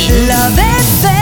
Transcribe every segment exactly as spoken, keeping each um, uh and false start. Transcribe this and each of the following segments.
Love F M.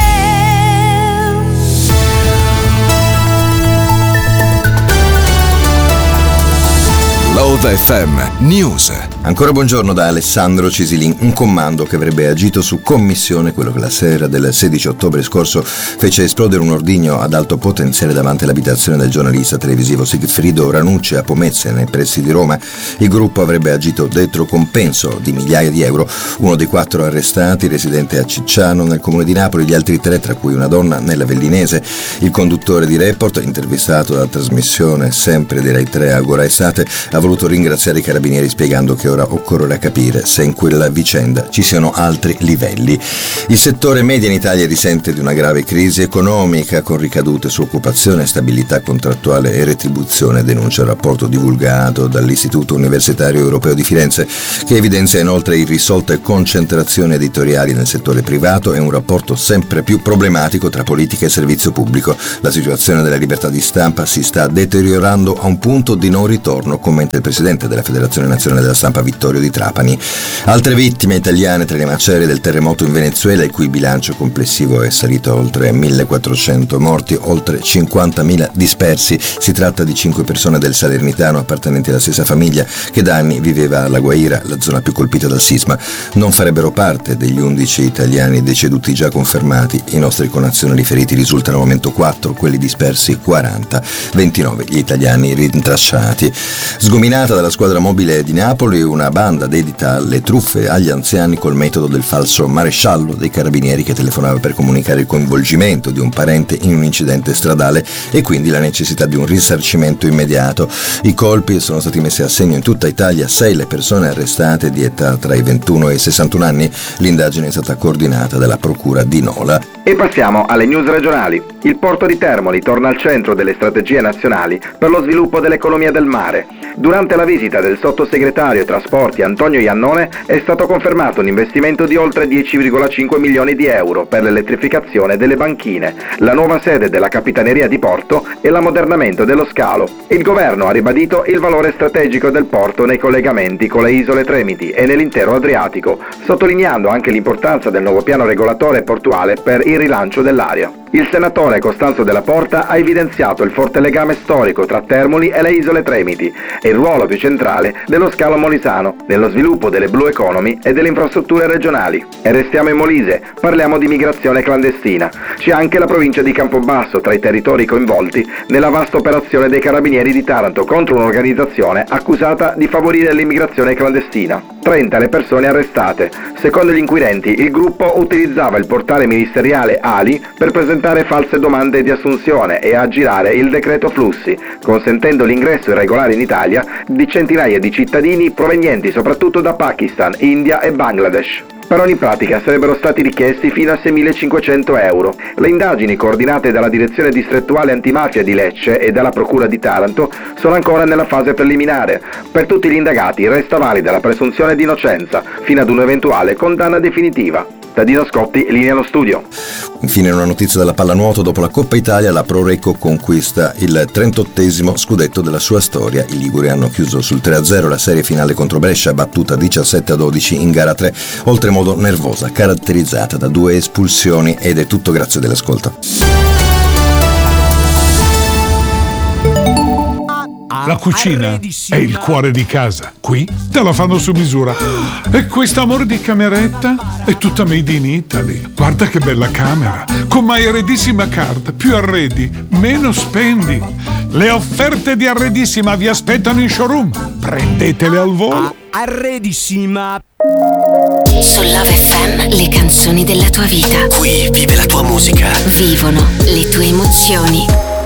Love F M News. Ancora buongiorno da Alessandro Cisilin. Un comando che avrebbe agito su commissione, quello che la sera del sedici ottobre scorso fece esplodere un ordigno ad alto potenziale davanti all'abitazione del giornalista televisivo Sigfrido Ranucci a Pomezia, nei pressi di Roma. Il gruppo avrebbe agito dietro compenso di migliaia di euro. Uno dei quattro arrestati, residente a Cicciano nel comune di Napoli, gli altri tre, tra cui una donna, nella Vellinese. Il conduttore di Report, intervistato dalla trasmissione sempre di Rai tre Agora Estate, ha voluto ringraziare i carabinieri spiegando che ora occorrerà capire se in quella vicenda ci siano altri livelli. Il settore media in Italia risente di una grave crisi economica con ricadute su occupazione, stabilità contrattuale e retribuzione, denuncia il rapporto divulgato dall'Istituto Universitario Europeo di Firenze, che evidenzia inoltre irrisolte concentrazioni editoriali nel settore privato e un rapporto sempre più problematico tra politica e servizio pubblico. La situazione della libertà di stampa si sta deteriorando a un punto di non ritorno, commenta il presidente della Federazione Nazionale della Stampa Vittorio Di Trapani. Altre vittime italiane tra le macerie del terremoto in Venezuela, il cui bilancio complessivo è salito a oltre millequattrocento morti, oltre cinquantamila dispersi. Si tratta di cinque persone del Salernitano appartenenti alla stessa famiglia che da anni viveva a La Guaira, la zona più colpita dal sisma. Non farebbero parte degli undici italiani deceduti già confermati. I nostri connazionali feriti risultano al momento quattro, quelli dispersi quaranta, ventinove gli italiani rintracciati. Sgominata dalla squadra mobile di Napoli, una banda dedita alle truffe agli anziani col metodo del falso maresciallo dei carabinieri che telefonava per comunicare il coinvolgimento di un parente in un incidente stradale e quindi la necessità di un risarcimento immediato. I colpi sono stati messi a segno in tutta Italia, sei le persone arrestate di età tra i ventuno e i sessantuno anni. L'indagine è stata coordinata dalla procura di Nola. E passiamo alle news regionali. Il porto di Termoli torna al centro delle strategie nazionali per lo sviluppo dell'economia del mare. Durante la visita del sottosegretario ai trasporti Antonio Iannone è stato confermato un investimento di oltre dieci virgola cinque milioni di euro per l'elettrificazione delle banchine, la nuova sede della Capitaneria di Porto e l'ammodernamento dello scalo. Il governo ha ribadito il valore strategico del porto nei collegamenti con le isole Tremiti e nell'intero Adriatico, sottolineando anche l'importanza del nuovo piano regolatore portuale per il rilancio dell'area. Il senatore Costanzo Della Porta ha evidenziato il forte legame storico tra Termoli e le isole Tremiti e il ruolo più centrale dello scalo molisano nello sviluppo delle blue economy e delle infrastrutture regionali. E restiamo in Molise, parliamo di migrazione clandestina. C'è anche la provincia di Campobasso tra i territori coinvolti nella vasta operazione dei carabinieri di Taranto contro un'organizzazione accusata di favorire l'immigrazione clandestina. trenta le persone arrestate. Secondo gli inquirenti, il gruppo utilizzava il portale ministeriale Ali per presentare false domande di assunzione e aggirare il decreto flussi, consentendo l'ingresso irregolare in Italia di centinaia di cittadini provenienti soprattutto da Pakistan, India e Bangladesh. Per ogni pratica sarebbero stati richiesti fino a seimilacinquecento euro. Le indagini coordinate dalla Direzione Distrettuale Antimafia di Lecce e dalla Procura di Taranto sono ancora nella fase preliminare. Per tutti gli indagati resta valida la presunzione di innocenza fino ad un'eventuale condanna definitiva. Da Dino Scotti, linea allo studio. Infine una notizia della pallanuoto: dopo la Coppa Italia la Pro Recco conquista il trentottesimo scudetto della sua storia. I liguri hanno chiuso sul tre a zero la serie finale contro Brescia, battuta diciassette a dodici in gara tre, oltremodo nervosa, caratterizzata da due espulsioni. Ed è tutto, grazie dell'ascolto. La cucina è il cuore di casa. Qui te la fanno su misura. E questo amore di cameretta è tutta made in Italy. Guarda che bella camera. Con My Arredissima Card, più arredi, meno spendi. Le offerte di Arredissima vi aspettano in showroom. Prendetele al volo. Arredissima. Su Love F M, le canzoni della tua vita. Qui vive la tua musica. Vivono le tue emozioni.